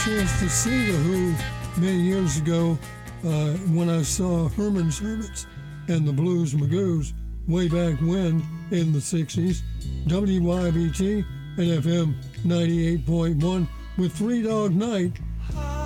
chance to see The Who many years ago when I saw Herman's Hermits and the Blues Magoos way back when in the 60s. WYBT and FM 98.1 with Three Dog Night.